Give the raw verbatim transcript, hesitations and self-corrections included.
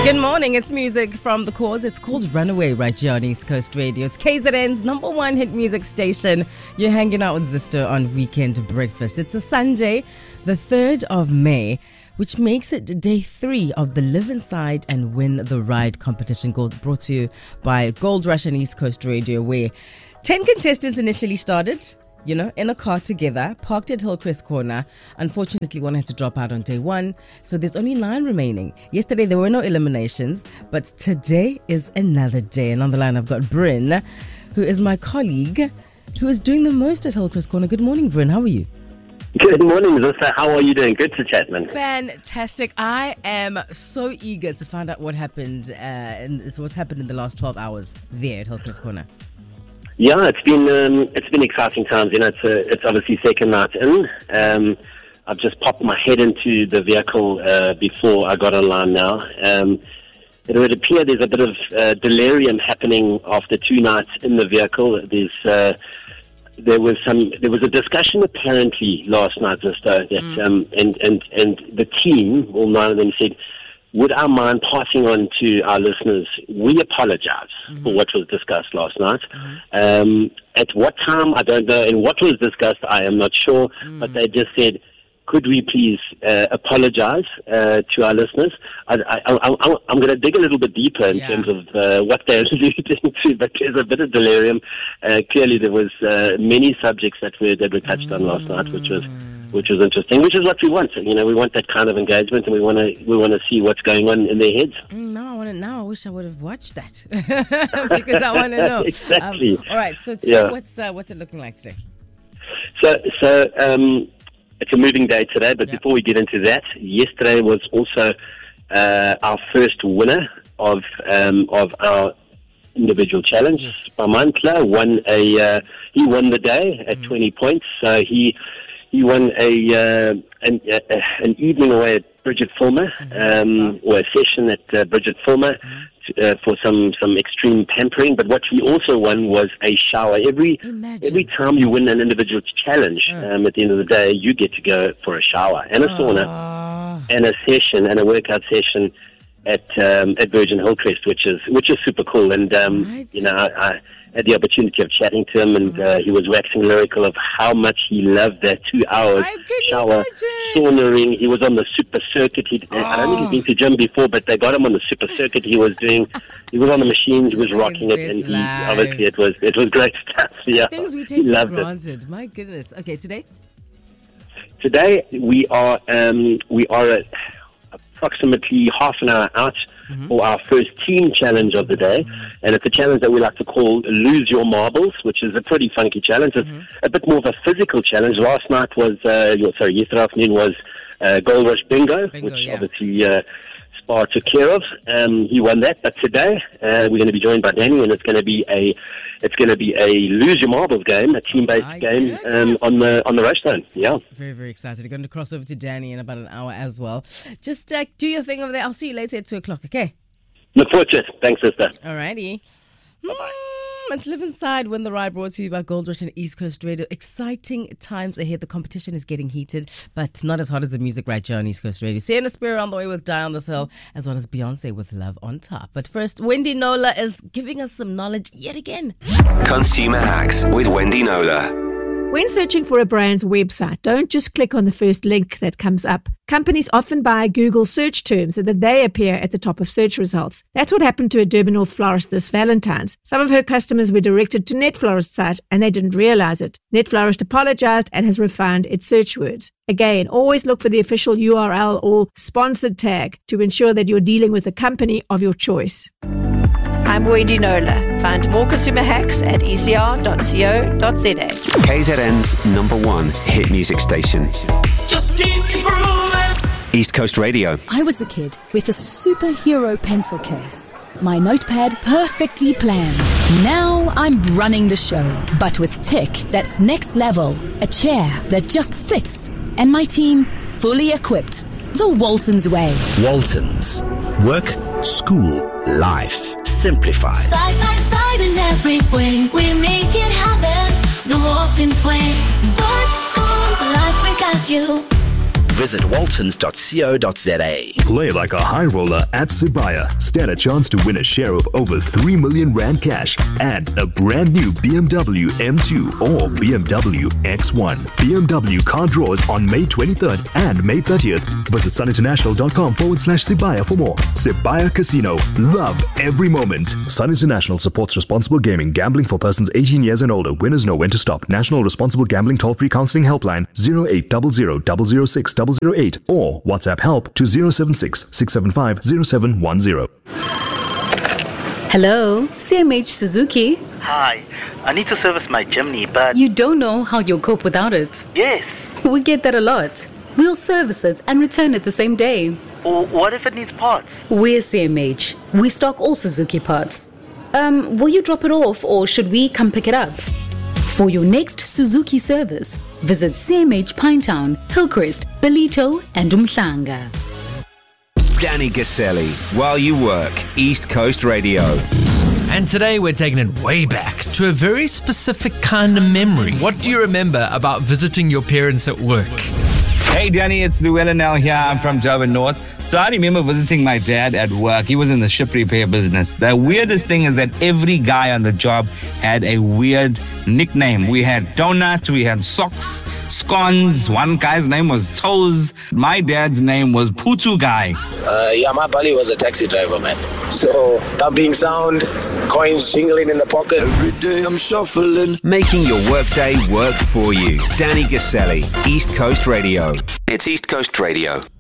Good morning, it's music from The Cause. It's called Runaway right here on East Coast Radio. It's K Z N's number one hit music station. You're hanging out with Zisto on Weekend Breakfast. It's a Sunday, the third of May, which makes it day three of the Live Inside and Win the Ride competition, brought to you by Gold Rush and East Coast Radio, where ten contestants initially started, you know, in a car together, parked at Hillcrest Corner. Unfortunately, one had to drop out on day one, so there's only nine remaining. Yesterday, there were no eliminations, but today is another day. And on the line, I've got Bryn, who is my colleague, who is doing the most at Hillcrest Corner. Good morning, Bryn. How are you? Good morning, Zissa. How are you doing? Good to chat, man. Fantastic. I am so eager to find out what happened, uh, and what's happened in the last twelve hours there at Hillcrest Corner. Yeah, it's been um, it's been exciting times. You know, it's a, it's obviously second night in. Um, I've just popped my head into the vehicle uh, before I got online now. Um, it would appear there's a bit of uh, delirium happening after two nights in the vehicle. There's uh, there was some there was a discussion apparently last night, Zisto, that mm. um, and and and the team, all nine of them, said, would I mind passing on to our listeners, we apologize mm-hmm. for what was discussed last night. Mm-hmm. Um, at what time, I don't know, and what was discussed, I am not sure, mm-hmm. but they just said, could we please uh, apologize uh, to our listeners? I, I, I, I'm going to dig a little bit deeper in yeah. terms of uh, what they're alluding to, but there's a bit of delirium. Uh, clearly, there was uh, many subjects that were, that were touched mm-hmm. on last night, which was which was interesting, which is what we want. You know, we want that kind of engagement, and we want to we want to see what's going on in their heads. Mm, now I want to. Now I wish I would have watched that because I want to know exactly. Um, all right. So today, yeah. what's uh, what's it looking like today? So so um, it's a moving day today. But yeah. before we get into that, yesterday was also uh, our first winner of um, of our individual challenge. Yes. Pamantla won a uh, he won the day at mm. twenty points. So he. He won a uh, an, uh, an evening away at Bridget Fulmer, um, or a session at uh, Bridget Fulmer to, uh, for some, some extreme pampering. But what he also won was a shower. Every Imagine. every time you win an individual challenge, oh. um, at the end of the day, you get to go for a shower and a sauna oh. and a session and a workout session at um, at Virgin Hillcrest, which is which is super cool. And um, right. you know, I, I had the opportunity of chatting to him, and uh, he was waxing lyrical of how much he loved that two hours shower, saunering. He was on the super circuit. He, oh. I don't think he'd been to gym before, but they got him on the super circuit. He was doing, he was on the machines, he was rocking it, and he life. obviously it was it was great stuff. Yeah, things we take for granted. It. My goodness. Okay, today. Today we are um, we are at approximately half an hour out. Mm-hmm. for our first team challenge of the day. Mm-hmm. And it's a challenge that we like to call Lose Your Marbles, which is a pretty funky challenge. It's mm-hmm. a bit more of a physical challenge. Last night was, uh, sorry, yesterday afternoon was uh, Gold Rush Bingo, Bingo which yeah. obviously uh, Spar took care of. Um, he won that. But today uh, we're going to be joined by Danny, and it's going to be a it's going to be a Lose Your Marbles game, a team-based oh game um, on the on the Rushstone. Yeah, very very excited. We're going to cross over to Danny in about an hour as well. Just uh, do your thing over there. I'll see you later at two o'clock. Okay. Look forward to it. Thanks, sister. Alrighty. Bye-bye. Let's Live Inside, Win the Ride, brought to you by Gold Rush and East Coast Radio. Exciting times ahead. The competition is getting heated, but not as hot as the music right here on East Coast Radio. Sienna Spiro on the way with Die on this Hill, as well as Beyonce with Love on Top. But first, Wendy Knowler is giving us some knowledge yet again. Consumer Hacks with Wendy Knowler. When searching for a brand's website, don't just click on the first link that comes up. Companies often buy Google search terms so that they appear at the top of search results. That's what happened to a Durban North florist this Valentine's. Some of her customers were directed to Netflorist's site and they didn't realize it. Netflorist apologized and has refined its search words. Again, always look for the official U R L or sponsored tag to ensure that you're dealing with a company of your choice. I'm Wendy Knowler. Find more consumer hacks at e c r dot co dot z a. K Z N's number one hit music station. Just keep grooving. East Coast Radio. I was a kid with a superhero pencil case. My notepad perfectly planned. Now I'm running the show, but with tech that's next level. A chair that just fits. And my team fully equipped. The Waltons way. Waltons. Work, school, life. Simplified. Side by side in every way, we make it happen. The Waltons way. Work, school, life, we got you. Visit waltons dot co dot za. Play like a high roller at Sibaya. Stand a chance to win a share of over three million rand cash and a brand new B M W M two or B M W X one. B M W car draws on May twenty-third and May thirtieth. Visit suninternational.com forward slash Sibaya for more. Sibaya Casino. Love every moment. Sun International supports responsible gaming. Gambling for persons eighteen years and older. Winners know when to stop. National Responsible Gambling Toll-Free Counseling Helpline zero eight zero zero zero zero six zero zero eight or WhatsApp help to zero seven six six seven five zero seven one zero. Hello, C M H Suzuki. Hi, I need to service my Jimny, but... You don't know how you'll cope without it. Yes. We get that a lot. We'll service it and return it the same day. Or what if it needs parts? We're C M H. We stock all Suzuki parts. Um, will you drop it off or should we come pick it up? For your next Suzuki service, visit C M H Pinetown, Hillcrest, Belito and Umhlanga. Danny Gaselli, while you work, East Coast Radio. And today we're taking it way back to a very specific kind of memory. What do you remember about visiting your parents at work? Hey Danny, it's Llewellyn L here. I'm from Durban North. So I remember visiting my dad at work. He was in the ship repair business. The weirdest thing is that every guy on the job had a weird nickname. We had donuts, we had socks, scones. One guy's name was Toes. My dad's name was Putu Guy. Uh, yeah, my buddy was a taxi driver, man. So thumping sound, coins jingling in the pocket. Every day I'm shuffling. Making your workday work for you. Danny Gaselli, East Coast Radio. It's East Coast Radio.